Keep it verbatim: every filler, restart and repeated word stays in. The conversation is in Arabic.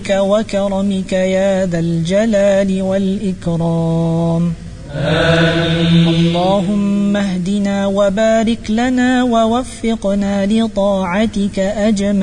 وجودك وكرمك يا ذا الجلال والإكرام. آمين. اللهم اهدنا وبارك لنا ووفقنا لطاعتك أجمعين.